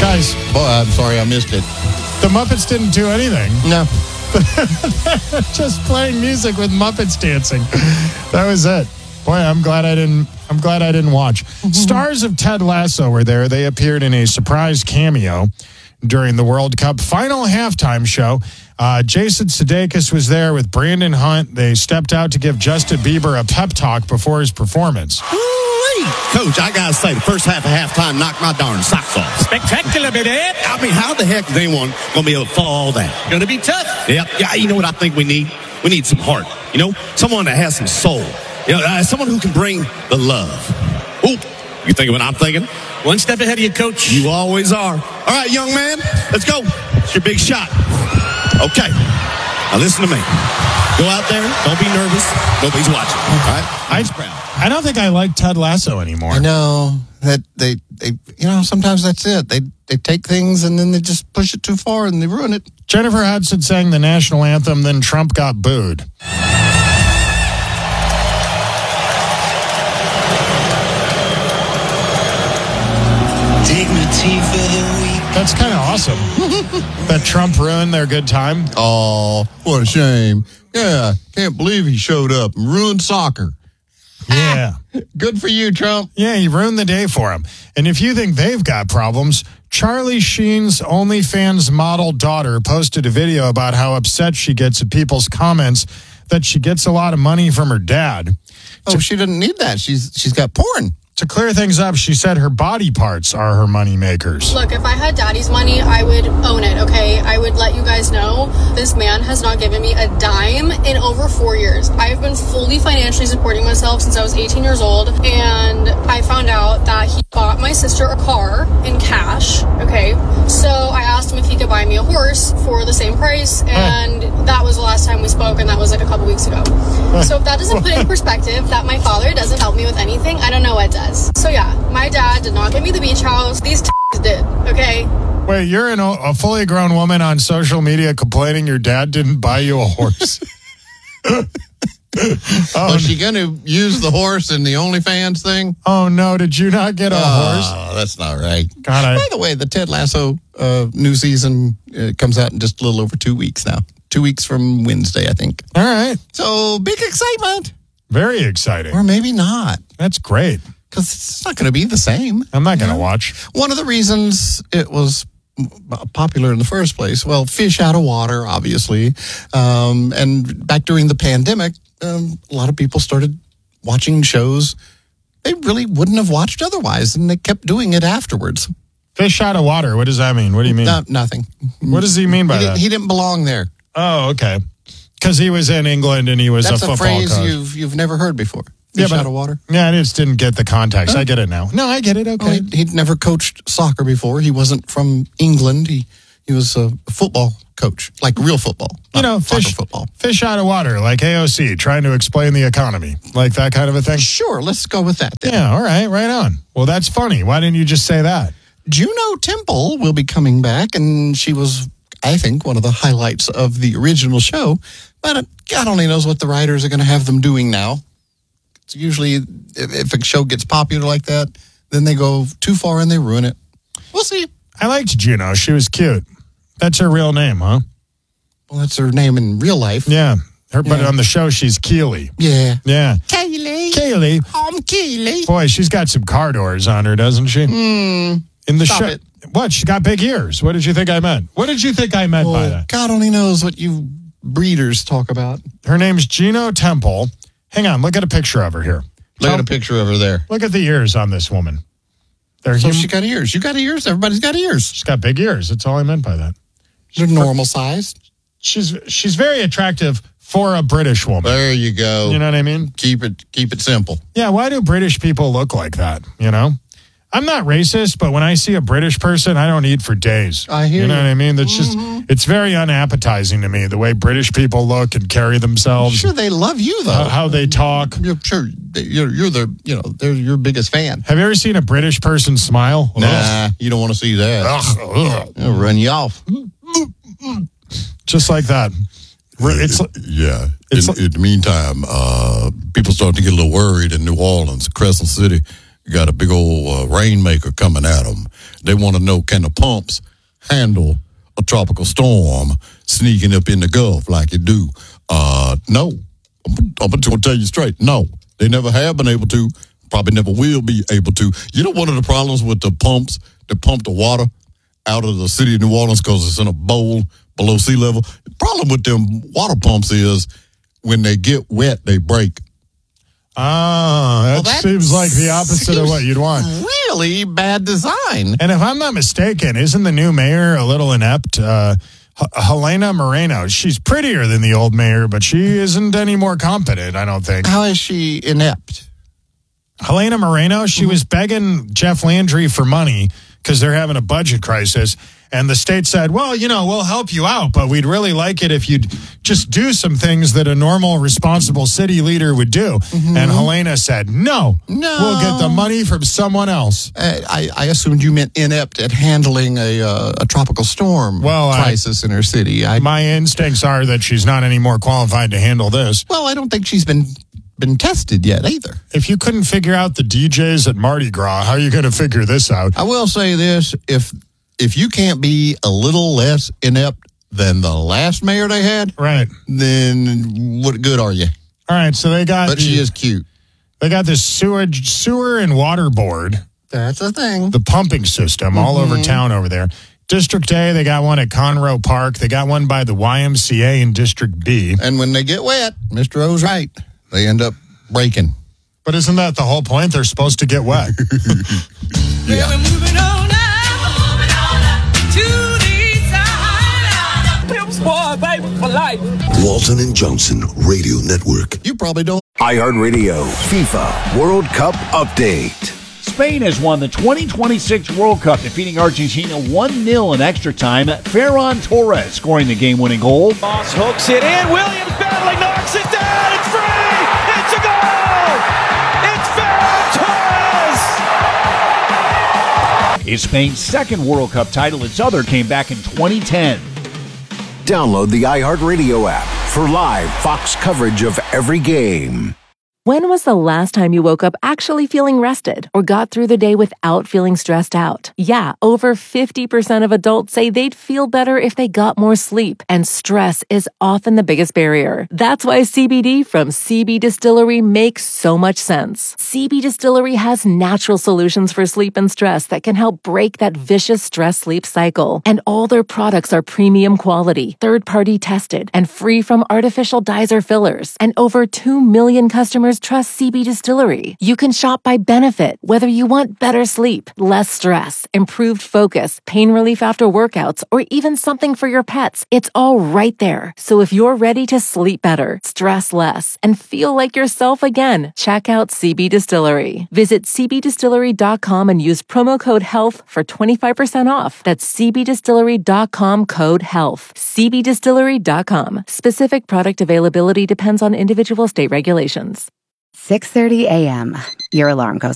Guys. Boy, I'm sorry I missed it. The Muppets didn't do anything. No. Just playing music with Muppets dancing. That was it. Boy, I'm glad I didn't watch. Stars of Ted Lasso were there. They appeared in a surprise cameo during the World Cup final halftime show. Jason Sudeikis was there with Brandon Hunt. They stepped out to give Justin Bieber a pep talk before his performance. Coach, I gotta say, the first half of halftime knocked my darn socks off. Spectacular, baby. I mean, how the heck is anyone gonna be able to follow all that? Gonna be tough. Yeah, you know what I think we need? We need some heart. You know, someone that has some soul. You know, someone who can bring the love. Ooh, you thinking what I'm thinking? One step ahead of you, Coach. You always are. All right, young man, let's go. It's your big shot. Okay, now listen to me. Go out there. Don't be nervous. Nobody's watching. All right? I don't think I like Ted Lasso anymore. I know that they sometimes that's it. They take things and then they just push it too far and they ruin it. Jennifer Hudson sang the national anthem, then Trump got booed. Dignity for the weak. That's kind of awesome. That Trump ruined their good time. Oh, what a shame. Yeah, can't believe he showed up and ruined soccer. Yeah. Good for you, Trump. Yeah, he ruined the day for him. And if you think they've got problems, Charlie Sheen's OnlyFans model daughter posted a video about how upset she gets at people's comments that she gets a lot of money from her dad. Oh, she didn't need that. She's got porn. To clear things up, she said her body parts are her money makers. Look, if I had daddy's money, I would own it, okay? I would let you guys know this man has not given me a dime in over 4 years. I've been fully financially supporting myself since I was 18 years old, and I found out that he bought my sister a car in cash, okay? So I asked him if he could buy me a horse for the same price, and that was the last time we spoke, and that was like a couple weeks ago. So if that doesn't put in perspective that my father doesn't help me with anything, I don't know what does. So yeah, my dad did not give me the beach house. These did, okay? Wait, you're a fully grown woman on social media complaining your dad didn't buy you a horse? Was she going to use the horse in the OnlyFans thing? Oh, no. Did you not get a horse? Oh, that's not right. God, By the way, the Ted Lasso new season comes out in just a little over 2 weeks now. 2 weeks from Wednesday, I think. All right. So, big excitement. Very exciting. Or maybe not. That's great. Because it's not going to be the same. I'm not going to watch. One of the reasons it was popular in the first place, well, fish out of water, obviously. And back during the pandemic, a lot of people started watching shows they really wouldn't have watched otherwise, and they kept doing it afterwards. Fish out of water. What does that mean? What do you mean? Nothing. What does he mean by that? He didn't belong there. Oh, okay. Because he was in England and he was That's a football phrase coach. you've never heard before. Fish out of water. Yeah, I just didn't get the context. I get it now. No, I get it. Okay. Well, he'd never coached soccer before. He wasn't from England. He was a football coach, like real football. Fish out of water, like AOC, trying to explain the economy, like that kind of a thing. Sure, let's go with that. Then. Yeah, all right on. Well, that's funny. Why didn't you just say that? Juno Temple will be coming back, and she was, I think, one of the highlights of the original show. But God only knows what the writers are going to have them doing now. It's usually, if a show gets popular like that, then they go too far and they ruin it. We'll see. I liked Juno. She was cute. That's her real name, huh? Well, that's her name in real life. Yeah. But on the show, she's Keely. Yeah. Yeah. Kaylee. I'm Keely. Boy, she's got some car doors on her, doesn't she? In the Stop show. it. What? She got big ears. What did you think I meant? What did you think I meant by that? God only knows what you breeders talk about. Her name's Juno Temple. Hang on. Look at a picture of her here. Look at a picture of her there. Look at the ears on this woman. She got ears. You got ears. Everybody's got ears. She's got big ears. That's all I meant by that. They're normal sized. She's very attractive for a British woman. There you go. You know what I mean? Keep it simple. Yeah, why do British people look like that, you know? I'm not racist, but when I see a British person, I don't eat for days. I hear you. You know what I mean? That's just, it's very unappetizing to me, the way British people look and carry themselves. Sure, they love you, though. How they talk. You're they're your biggest fan. Have you ever seen a British person smile? Nah, you don't want to see that. It'll run you off. Just like that. In the meantime, people starting to get a little worried in New Orleans. Crescent City You got a big old rainmaker coming at them. They want to know, can the pumps handle a tropical storm sneaking up in the Gulf like it do? No. I'm going to tell you straight, no. They never have been able to, probably never will be able to. You know, one of the problems with the pumps that pump the water out of the city of New Orleans because it's in a bowl below sea level? The problem with them water pumps is when they get wet, they break. That seems like the opposite of what you'd want. Really bad design. And if I'm not mistaken, isn't the new mayor a little inept? Helena Moreno. She's prettier than the old mayor, but she isn't any more competent, I don't think. How is she inept? Helena Moreno, she was begging Jeff Landry for money because they're having a budget crisis. And the state said, well, you know, we'll help you out, but we'd really like it if you'd just do some things that a normal, responsible city leader would do. Mm-hmm. And Helena said, no, we'll get the money from someone else. I assumed you meant inept at handling a tropical storm crisis in her city. My instincts are that she's not any more qualified to handle this. Well, I don't think she's been tested yet either. If you couldn't figure out the DJs at Mardi Gras, how are you going to figure this out? I will say this, if you can't be a little less inept than the last mayor they had, right, then what good are you? All right, so they got... But she is cute. They got this sewer and water board. That's a thing. The pumping system all over town over there. District A, they got one at Conroe Park. They got one by the YMCA in District B. And when they get wet, Mr. O's right, they end up breaking. But isn't that the whole point? They're supposed to get wet. Yeah. We're moving on now. For life. Walton and Johnson Radio Network. You probably don't. iHeartRadio FIFA World Cup Update. Spain has won the 2026 World Cup, defeating Argentina 1-0 in extra time. Ferran Torres scoring the game-winning goal. Moss hooks it in. Williams battling, knocks it down. It's free. It's a goal. It's Ferran Torres. It's Spain's second World Cup title. Its other came back in 2010. Download the iHeartRadio app for live Fox coverage of every game. When was the last time you woke up actually feeling rested or got through the day without feeling stressed out? Yeah, over 50% of adults say they'd feel better if they got more sleep, and stress is often the biggest barrier. That's why CBD from CB Distillery makes so much sense. CB Distillery has natural solutions for sleep and stress that can help break that vicious stress-sleep cycle. And all their products are premium quality, third-party tested, and free from artificial dyes or fillers. And over 2 million customers trust CB Distillery. You can shop by benefit, whether you want better sleep, less stress, improved focus, pain relief after workouts, or even something for your pets. It's all right there. So if you're ready to sleep better, stress less, and feel like yourself again, check out CB Distillery. Visit cbdistillery.com and use promo code HEALTH for 25% off. That's cbdistillery.com, code HEALTH. cbdistillery.com. Specific product availability depends on individual state regulations. 6:30 a.m. Your alarm goes